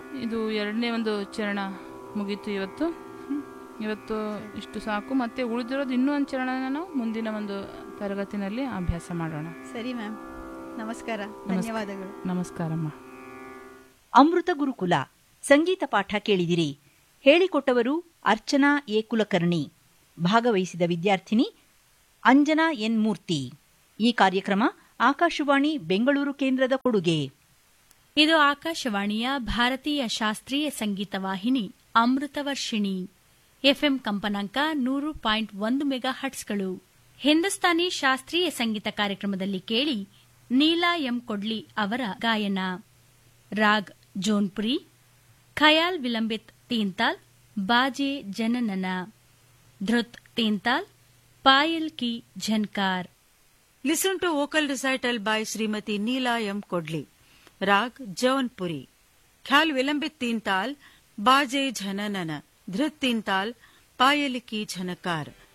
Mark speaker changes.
Speaker 1: ಇದು ಎರಡನೇ ಒಂದು ಚರಣ ಮುಗೀತು ಇವತ್ತು. ಇವತ್ತು ಇಷ್ಟು ಸಾಕು. ಮತ್ತೆ ಉಳಿದಿರೋದು ಇನ್ನೂ ಒಂದು ಚರಣನ ನಾವು ಮುಂದಿನ ಒಂದು ತರಗತಿನಲ್ಲಿ ಅಭ್ಯಾಸ ಮಾಡೋಣ.
Speaker 2: ಸರಿ ಮ್ಯಾಮ್, ನಮಸ್ಕಾರ, ಧನ್ಯವಾದಗಳು.
Speaker 1: ನಮಸ್ಕಾರಮ್ಮ.
Speaker 3: ಅಮೃತ ಗುರುಕುಲ ಸಂಗೀತ ಪಾಠ ಕೇಳಿದಿರಿ. ಹೇಳಿಕೊಟ್ಟವರು ಅರ್ಚನಾ ಎ ಕುಲಕರ್ಣಿ. ಭಾಗವಹಿಸಿದ ವಿದ್ಯಾರ್ಥಿನಿ ಅಂಜನಾ ಎನ್ ಮೂರ್ತಿ. ಈ ಕಾರ್ಯಕ್ರಮ ಆಕಾಶವಾಣಿ ಬೆಂಗಳೂರು ಕೇಂದ್ರದ ಕೊಡುಗೆ.
Speaker 4: ಇದು ಆಕಾಶವಾಣಿಯ ಭಾರತೀಯ ಶಾಸ್ತ್ರೀಯ ಸಂಗೀತ ವಾಹಿನಿ ಅಮೃತವರ್ಷಿಣಿ. ಎಫ್ಎಂ ಕಂಪನಾಂಕ 100.1 ಮೆಗಾ ಹಟ್ಸ್ಗಳು. ಹಿಂದೂಸ್ತಾನಿ ಶಾಸ್ತ್ರೀಯ ಸಂಗೀತ ಕಾರ್ಯಕ್ರಮದಲ್ಲಿ ಕೇಳಿ ನೀಲಾ ಎಂ ಕೊಡ್ಲಿ ಅವರ ಗಾಯನ. ರಾಗ್ ಜೋನ್ಪುರಿ, ಖಯಾಲ್ ವಿಲಂಬಿತ್ ತೀನ್ತಾಲ್, ಬಾಜೆ ಜನನನ, ಧೃತ್ ತೀನ್ತಾಲ್, ಪಾಯಲ್ ಕಿ ಝನ್ಕಾರ್.
Speaker 5: Listen to vocal recital by Srimati Neela M. Kodli. Rag Jaunpuri. Khyal Vilambit Tintal, Baje Jhananana, Dhrit Tintal, Payaliki Jhanakar.